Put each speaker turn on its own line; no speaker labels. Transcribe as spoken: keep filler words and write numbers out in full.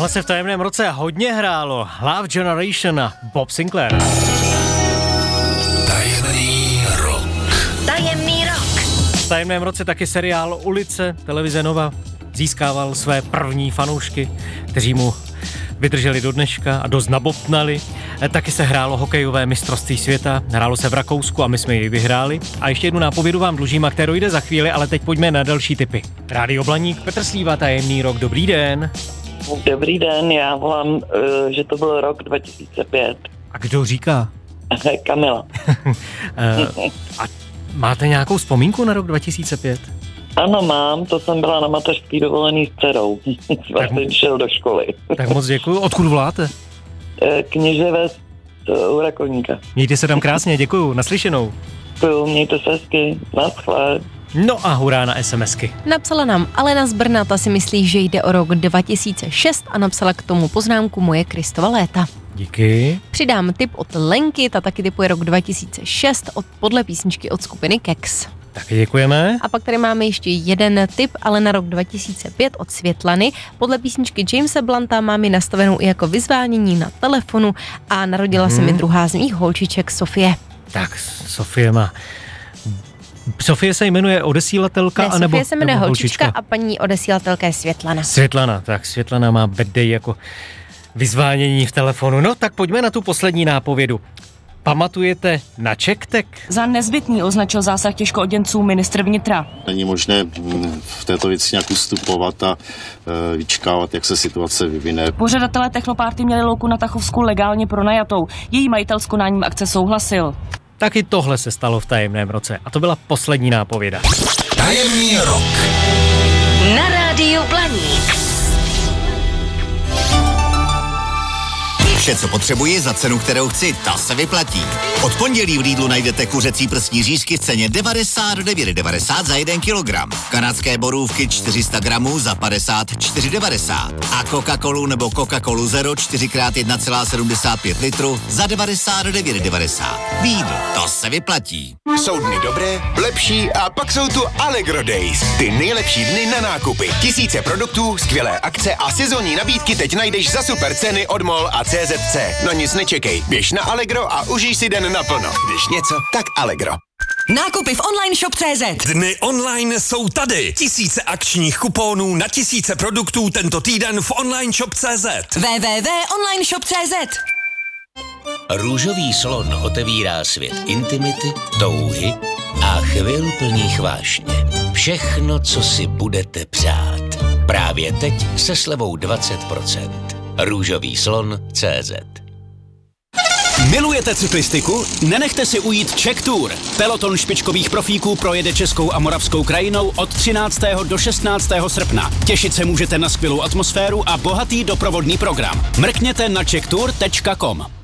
Tohle se v tajemném roce hodně hrálo. Love Generation a Bob Sinclair.
Tajemný rok.
Tajemný rok.
V tajemném roce taky seriál Ulice, televize Nova, získával své první fanoušky, kteří mu vydrželi do dneška a dost nabobtnali. Taky se hrálo hokejové mistrovství světa, hrálo se v Rakousku a my jsme ji vyhráli. A ještě jednu nápovědu vám dlužím, a kterou jde za chvíli, ale teď pojďme na další tipy. Rádio Blaník, Petr Slíva, tajemný rok, dobrý den.
Dobrý den, já volám, uh, že to byl rok dva tisíce pět.
A kdo říká?
Kamila.
uh, a máte nějakou vzpomínku na rok dva tisíce pět?
Ano, mám, to jsem byla na mateřský dovolený s dcerou. Vlastně šel do školy.
Tak moc děkuju. Odkud voláte?
Kněževec u Rakovníka.
Mějte se tam krásně, děkuju. Naslyšenou.
Děkuju, mějte se hezky. Naschle.
No a hurá na SMSky.
Napsala nám Alena z Brna, ta si myslí, že jde o rok dva tisíce šest a napsala k tomu poznámku Moje Kristova léta.
Díky.
Přidám tip od Lenky, ta taky tipuje rok dva tisíce šest od, podle písničky od skupiny Keks.
Taky děkujeme.
A pak tady máme ještě jeden tip, ale na rok dva tisíce pět od Světlany. Podle písničky Jamesa Blunta mám ji nastavenou i jako vyzvánění na telefonu a narodila hmm. se mi druhá z mých holčiček, Sofie.
Tak, Sofie má... Sofie se jmenuje odesílatelka,
ne,
anebo
Sofie se jmenuje holčička,
holčička
a paní odesílatelka je Světlana.
Světlana, tak Světlana má birthday jako vyzvánění v telefonu. No tak pojďme na tu poslední nápovědu. Pamatujete na Čektek?
Za nezbytný označil zásah těžkooděnců ministr vnitra.
Není možné v této věci nějak ustupovat a e, vyčkávat, jak se situace vyvine.
Pořadatelé technopárty měli louku na Tachovsku legálně pronajatou. Její majitel s konáním akce souhlasil.
Taky tohle se stalo v tajemném roce a to byla poslední nápověda.
Tajemný rok.
Na rádiu Blaník.
Vše, co potřebuji za cenu, kterou chci, ta se vyplatí. Od pondělí v Lidlu najdete kuřecí prsní řízky v ceně devadesát devět devadesát za jeden kilogram. Kanadské borůvky čtyři sta gramů za padesát čtyři devadesát. A Coca-Colu nebo Coca-Colu Zero čtyři krát jedna celá sedmdesát pět litru za devadesát devět devadesát. Lidl, to se vyplatí.
Jsou dny dobré, lepší a pak jsou tu Allegro Days. Ty nejlepší dny na nákupy. Tisíce produktů, skvělé akce a sezónní nabídky teď najdeš za super ceny od MOL a C Z C. No nic nečekej, běž na Allegro a užij si den naplno. Když něco, tak Allegro.
Nákupy v online shop tečka cé zet.
Dny online jsou tady. Tisíce akčních kuponů na tisíce produktů tento týden v online shop tečka cé zet.
w w w tečka online shop tečka cé zet.
Růžový slon otevírá svět intimity, touhy a chvil plných vášně. Všechno, co si budete přát. Právě teď se slevou dvacet procent. Růžový slon tečka cé zet.
Milujete cyklistiku? Nenechte si ujít Czech Tour. Peloton špičkových profíků projede českou a moravskou krajinou od třináctého do šestnáctého srpna. Těšit se můžete na skvělou atmosféru a bohatý doprovodný program. Mrkněte na czech tour tečka com.